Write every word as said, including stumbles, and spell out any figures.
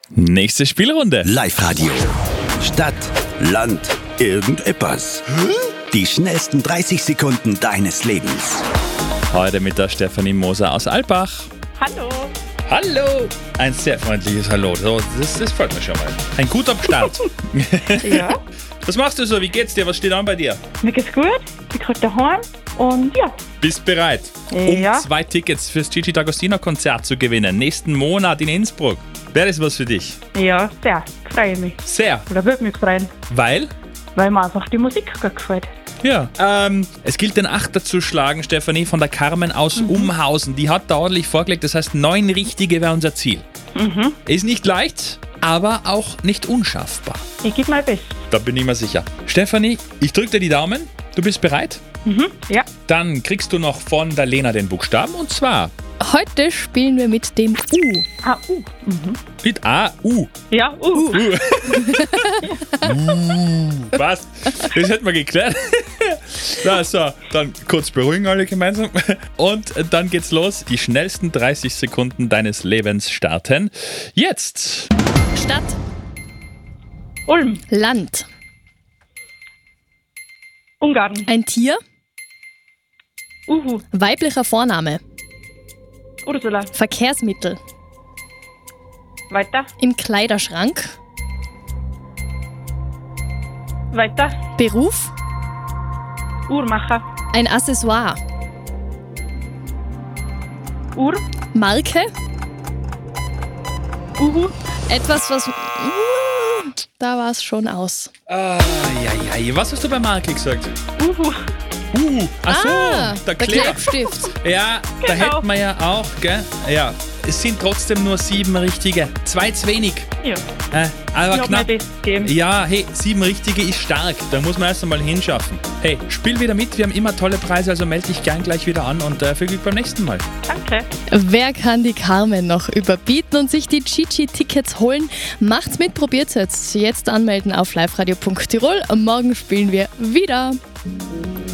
Nächste Spielrunde. Live-Radio. Stadt, Land, irgendetwas. Die schnellsten dreißig Sekunden deines Lebens. Heute mit der Stefanie Moser aus Alpbach. Hallo. Hallo. Ein sehr freundliches Hallo. So, das, das freut mich schon mal. Ein guter Start. Ja, Was machst du so? Wie geht's dir? Was steht an bei dir? mir geht's gut. Ich bin gerade daheim und ja. Bist bereit, um Ja. zwei Tickets fürs Gigi D'Agostino Konzert zu gewinnen? Nächsten Monat in Innsbruck. Wäre das was für dich? Ja, sehr. Freue mich. Sehr. Oder würde mich freuen, Weil? weil mir einfach die Musik gut gefällt. Ja. Ähm, es gilt den Achter zu schlagen, Stefanie, von der Carmen aus Umhausen. Die hat da ordentlich vorgelegt, das heißt, neun richtige wäre unser Ziel. Mhm. Ist nicht leicht, aber auch nicht unschaffbar. Ich gebe mein Bestes. Da bin ich mir sicher. Stefanie, ich drücke dir die Daumen. Du bist bereit? Mhm. Ja. Dann kriegst du noch von der Lena den Buchstaben und zwar Heute spielen wir mit dem U. Ah, uh. Mhm. mit A, U. Ja, uh. Uh, was? Das hätten wir geklärt. Na, so, dann kurz beruhigen alle gemeinsam. Und dann geht's los. Die schnellsten dreißig Sekunden deines Lebens starten jetzt. Stadt, Ulm. Land, Ungarn. ein Tier, Uhu. weiblicher Vorname, Ursula. Verkehrsmittel, Weiter. im Kleiderschrank, Weiter. Beruf, Uhrmacher. ein Accessoire, Uhr. Marke, Uhu. etwas, was... Uh, da war es schon aus. Ah, ja, ja. Was hast du bei Marke gesagt? Uhu. Uh, ach so, ah, der der Kleb. Klebstift. Ja, da Genau. hätten wir ja auch, gell? Ja, es sind trotzdem nur sieben richtige. Zwei zu wenig. Ja. Äh, aber Ich hab mein knapp. Bestes gegeben. Ja, hey, sieben richtige ist stark. Da muss man erst einmal hinschaffen. Hey, spiel wieder mit. Wir haben immer tolle Preise, also melde dich gern gleich wieder an und äh, viel Glück beim nächsten Mal. Danke. Wer kann die Carmen noch überbieten und sich die Gigi-Tickets holen? Macht's mit, probiert's jetzt. Jetzt anmelden auf liveradio punkt tirol. Morgen spielen wir wieder.